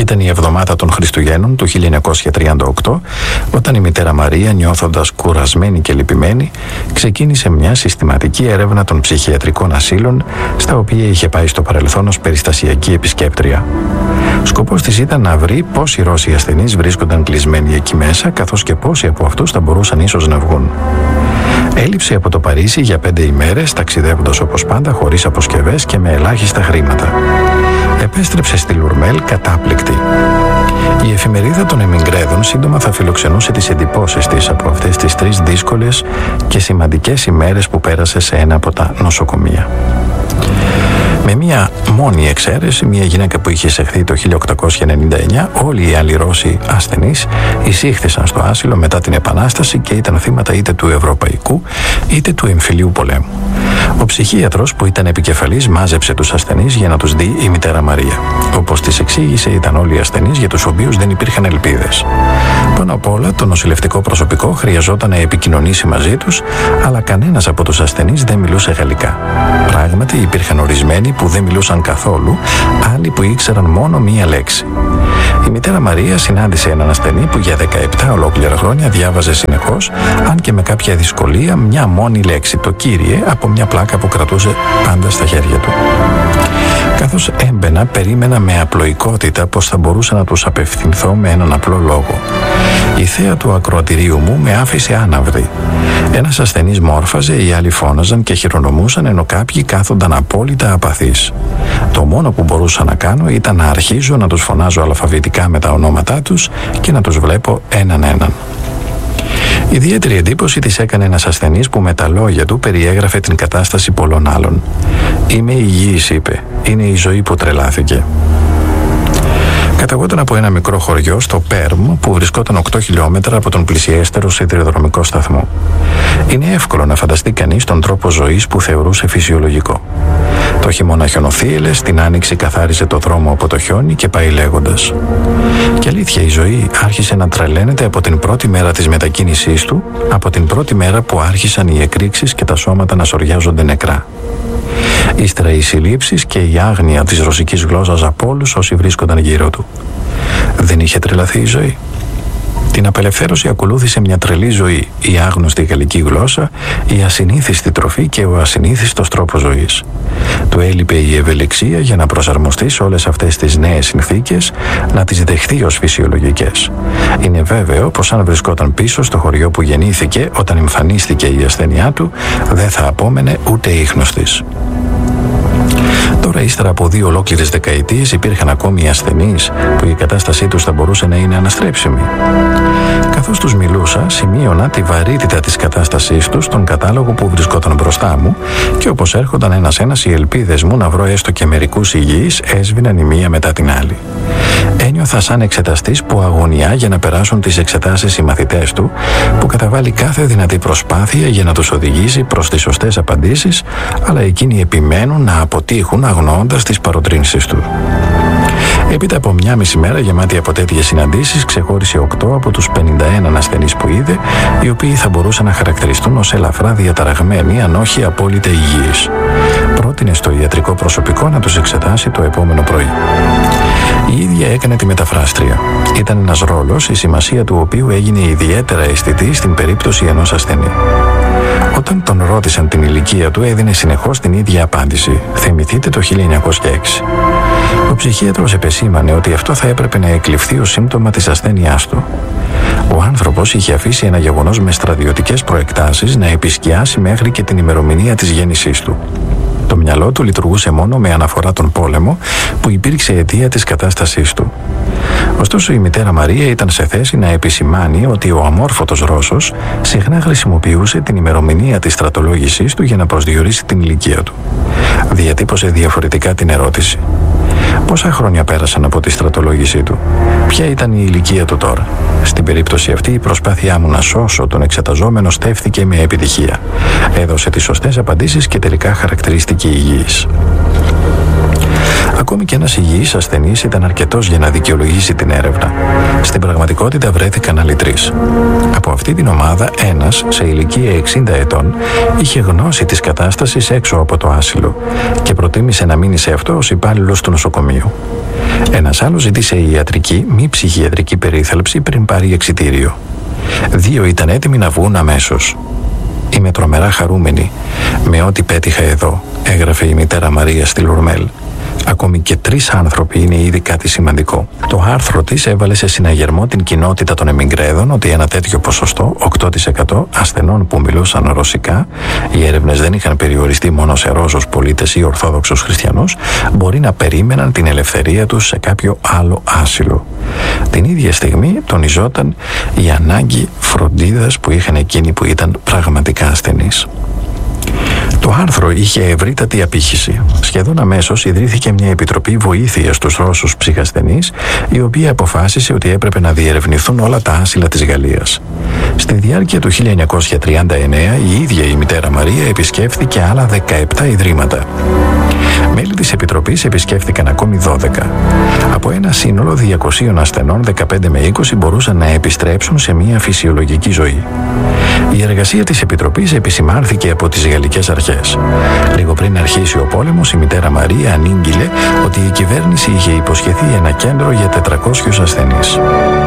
Ήταν η εβδομάδα των Χριστουγέννων του 1938, όταν η μητέρα Μαρία, νιώθοντας κουρασμένη και λυπημένη, ξεκίνησε μια συστηματική έρευνα των ψυχιατρικών ασύλων, στα οποία είχε πάει στο παρελθόν ως περιστασιακή επισκέπτρια. Σκοπός της ήταν να βρει πόσοι Ρώσοι ασθενείς βρίσκονταν κλεισμένοι εκεί μέσα, καθώς και πόσοι από αυτούς θα μπορούσαν ίσως να βγουν. Έλειψε από το Παρίσι για 5 ημέρες, ταξιδεύοντας όπως πάντα χωρίς αποσκευές και με ελάχιστα χρήματα. Επέστρεψε στη Λουρμέλ κατάπληκτη. Η εφημερίδα των Εμιγκρέδων σύντομα θα φιλοξενούσε τις εντυπώσεις της από αυτές τις 3 δύσκολες και σημαντικές ημέρες που πέρασε σε ένα από τα νοσοκομεία. Με μία μόνη εξαίρεση, μια γυναίκα που είχε εισαχθεί το 1899, όλοι οι άλλοι Ρώσοι ασθενείς εισήχθησαν στο άσυλο μετά την Επανάσταση και ήταν θύματα είτε του Ευρωπαϊκού είτε του Εμφυλίου πολέμου. Ο ψυχίατρος που ήταν επικεφαλής μάζεψε τους ασθενείς για να τους δει η μητέρα Μαρία. Όπως της εξήγησε, ήταν όλοι οι ασθενείς για τους οποίους δεν υπήρχαν ελπίδες. Πάνω απ' όλα, το νοσηλευτικό προσωπικό χρειαζόταν να επικοινωνήσει μαζί τους, αλλά κανένας από τους ασθενείς δεν μιλούσε γαλλικά. Πράγματι, υπήρχαν ορισμένοι που δεν μιλούσαν καθόλου, άλλοι που ήξεραν μόνο μία λέξη. Η μητέρα Μαρία συνάντησε έναν ασθενή που για 17 ολόκληρα χρόνια διάβαζε συνεχώς, αν και με κάποια δυσκολία, μια μόνη λέξη, το «Κύριε», από μια πλάκα που κρατούσε πάντα στα χέρια του. Καθώς έμπαινα, περίμενα με απλοϊκότητα πως θα μπορούσα να τους απευθυνθώ με έναν απλό λόγο. Η θέα του ακροατηρίου μου με άφησε άναυδη. Ένας ασθενής μόρφαζε, οι άλλοι φώναζαν και χειρονομούσαν, ενώ κάποιοι κάθονταν απόλυτα απαθείς. Το μόνο που μπορούσα να κάνω ήταν να αρχίζω να τους φωνάζω αλφαβητικά με τα ονόματά τους και να τους βλέπω έναν έναν. Ιδιαίτερη εντύπωση της έκανε ένας ασθενής που με τα λόγια του περιέγραφε την κατάσταση πολλών άλλων. «Είμαι υγιής», είπε. «Είναι η ζωή που τρελάθηκε». Καταγόταν από ένα μικρό χωριό στο Πέρμ που βρισκόταν 8 χιλιόμετρα από τον πλησιέστερο σιδηροδρομικό σταθμό. Είναι εύκολο να φανταστεί κανείς τον τρόπο ζωής που θεωρούσε φυσιολογικό. Το χειμώνα χιονοθύελε, την άνοιξη καθάριζε το δρόμο από το χιόνι και πάει λέγοντας. Και αλήθεια, η ζωή άρχισε να τρελαίνεται από την πρώτη μέρα της μετακίνησής του, από την πρώτη μέρα που άρχισαν οι εκρήξεις και τα σώματα να σωριάζονται νεκρά. Ύστερα οι συλλήψεις και η άγνοια της ρωσικής γλώσσας από όλους όσοι βρίσκονταν γύρω του. Δεν είχε τρελαθεί η ζωή. Την απελευθέρωση ακολούθησε μια τρελή ζωή, η άγνωστη γαλλική γλώσσα, η ασυνήθιστη τροφή και ο ασυνήθιστος τρόπος ζωής. Του έλειπε η ευελιξία για να προσαρμοστεί σε όλες αυτές τις νέες συνθήκες, να τις δεχθεί ως φυσιολογικές. Είναι βέβαιο πως αν βρισκόταν πίσω στο χωριό που γεννήθηκε όταν εμφανίστηκε η ασθένειά του, δεν θα απόμενε ούτε ίχνος της. Τώρα, ύστερα από 2 ολόκληρες δεκαετίες, υπήρχαν ακόμη ασθενείς που η κατάστασή τους θα μπορούσε να είναι αναστρέψιμη. Καθώς τους μιλούσα, σημείωνα τη βαρύτητα της κατάστασής τους στον κατάλογο που βρισκόταν μπροστά μου και όπως έρχονταν ένας-ένας, οι ελπίδες μου να βρω έστω και μερικούς υγιείς έσβηναν η μία μετά την άλλη. Ένιωθα σαν εξεταστής που αγωνιά για να περάσουν τις εξετάσεις οι μαθητές του, που καταβάλει κάθε δυνατή προσπάθεια για να τους οδηγήσει προς τις σωστές απαντήσεις, αλλά εκείνοι επιμένουν να αποτύχουν αγνοώντας τις παροτρύνσεις του. Έπειτα από 1,5 μέρα γεμάτη από τέτοιες συναντήσεις, ξεχώρισε 8 από τους 51 ασθενείς που είδε, οι οποίοι θα μπορούσαν να χαρακτηριστούν ως ελαφρά διαταραγμένοι, αν όχι απόλυτα υγιείς. Πρότεινε στο ιατρικό προσωπικό να τους εξετάσει το επόμενο πρωί. Η ίδια έκανε τη μεταφράστρια. Ήταν ένας ρόλος, η σημασία του οποίου έγινε ιδιαίτερα αισθητή στην περίπτωση ενός ασθενή. Όταν τον ρώτησαν την ηλικία του, έδινε συνεχώς την ίδια απάντηση. Θυμηθείτε το 1906. Ο ψυχίατρος επεσήμανε ότι αυτό θα έπρεπε να εκλειφθεί ως σύμπτωμα της ασθένειάς του. Ο άνθρωπος είχε αφήσει ένα γεγονός με στρατιωτικές προεκτάσεις να επισκιάσει μέχρι και την ημερομηνία της γέννησής του. Το μυαλό του λειτουργούσε μόνο με αναφορά τον πόλεμο που υπήρξε αιτία της κατάστασής του. Ωστόσο, η μητέρα Μαρία ήταν σε θέση να επισημάνει ότι ο αμόρφωτος Ρώσος συχνά χρησιμοποιούσε την ημερομηνία της στρατολόγησής του για να προσδιορίσει την ηλικία του. Διατύπωσε διαφορετικά την ερώτηση. Πόσα χρόνια πέρασαν από τη στρατολόγησή του? Ποια ήταν η ηλικία του τώρα? Στην περίπτωση αυτή, η προσπάθειά μου να σώσω τον εξεταζόμενο στέφθηκε με επιτυχία. Έδωσε τις σωστές απαντήσεις και τελικά χαρακτηρίστηκε υγιής. Ακόμη και ένας υγιής ασθενής ήταν αρκετός για να δικαιολογήσει την έρευνα. Στην πραγματικότητα βρέθηκαν άλλοι 3. Από αυτή την ομάδα, ένας, σε ηλικία 60 ετών, είχε γνώση της κατάστασης έξω από το άσυλο και προτίμησε να μείνει σε αυτό ως υπάλληλος του νοσοκομείου. Ένας άλλος ζήτησε ιατρική, μη ψυχιατρική περίθαλψη πριν πάρει εξιτήριο. 2 ήταν έτοιμοι να βγουν αμέσως. «Είμαι τρομερά χαρούμενη με ό,τι πέτυχα εδώ», έγραφε η μητέρα Μαρία στη Λουρμέλ. Ακόμη και 3 άνθρωποι είναι ήδη κάτι σημαντικό. Το άρθρο της έβαλε σε συναγερμό την κοινότητα των εμιγκρέδων ότι ένα τέτοιο ποσοστό, 8% ασθενών που μιλούσαν ρωσικά, οι έρευνες δεν είχαν περιοριστεί μόνο σε Ρώσους πολίτες ή Ορθόδοξους χριστιανούς, μπορεί να περίμεναν την ελευθερία τους σε κάποιο άλλο άσυλο. Την ίδια στιγμή τονιζόταν η ανάγκη φροντίδας που είχαν εκείνοι που ήταν πραγματικά ασθενείς. Το άρθρο είχε ευρύτατη απήχηση. Σχεδόν αμέσως ιδρύθηκε μια επιτροπή βοήθειας στους Ρώσους ψυχασθενείς, η οποία αποφάσισε ότι έπρεπε να διερευνηθούν όλα τα άσυλα της Γαλλίας. Στη διάρκεια του 1939 η ίδια η μητέρα Μαρία επισκέφθηκε άλλα 17 ιδρύματα. Μέλη της Επιτροπής επισκέφθηκαν ακόμη 12. Από ένα σύνολο 200 ασθενών, 15 με 20 μπορούσαν να επιστρέψουν σε μια φυσιολογική ζωή. Η εργασία της Επιτροπής επισημάνθηκε από τις γαλλικές αρχές. Λίγο πριν αρχίσει ο πόλεμος, η μητέρα Μαρία ανήγγειλε ότι η κυβέρνηση είχε υποσχεθεί ένα κέντρο για 400 ασθενείς.